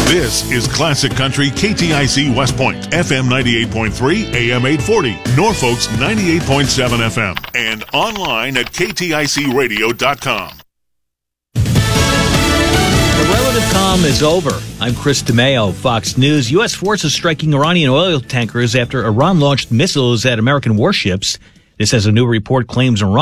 This is Classic Country KTIC West Point, FM 98.3, AM 840, Norfolk's 98.7 FM, and online at kticradio.com. The relative calm is over. I'm Chris DeMeo, Fox News. U.S. forces striking Iranian oil tankers after Iran launched missiles at American warships. This, as a new report claims Iran